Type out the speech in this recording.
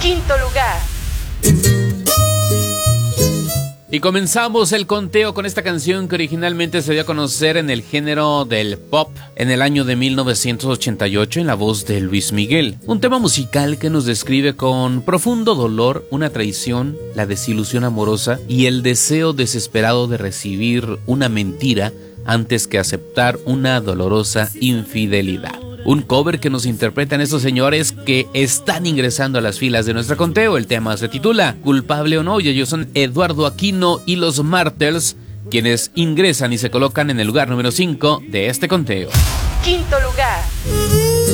Quinto lugar. Y comenzamos el conteo con esta canción que originalmente se dio a conocer en el género del pop en el año de 1988 en la voz de Luis Miguel. Un tema musical que nos describe con profundo dolor una traición, la desilusión amorosa y el deseo desesperado de recibir una mentira antes que aceptar una dolorosa infidelidad. Un cover que nos interpretan estos señores que están ingresando a las filas de nuestro conteo. El tema se titula Culpable o no, y ellos son Eduardo Aquino y los Martels, quienes ingresan y se colocan en el lugar número 5 de este conteo. Quinto lugar.